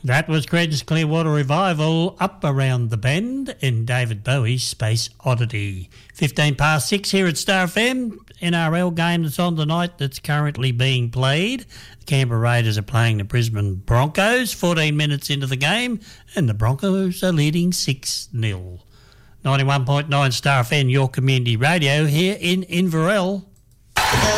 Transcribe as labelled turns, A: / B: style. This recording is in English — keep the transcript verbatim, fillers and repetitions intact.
A: That was Creedence Clearwater Revival, Up Around the Bend, in David Bowie's Space Oddity. fifteen past six here at Star F M. N R L game that's on tonight that's currently being played. The Canberra Raiders are playing the Brisbane Broncos, fourteen minutes into the game, and the Broncos are leading six nil. ninety-one point nine Star F M, your community radio here in Inverell.